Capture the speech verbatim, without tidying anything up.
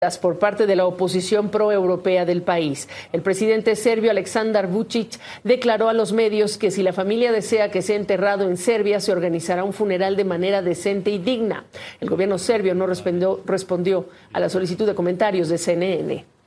por parte de la oposición proeuropea del país. El presidente serbio Aleksandar Vučić declaró a los medios que si la familia desea que sea enterrado en Serbia, se organizará un funeral de manera decente y digna. El gobierno serbio no respondió, respondió a la solicitud de comentarios de C N N.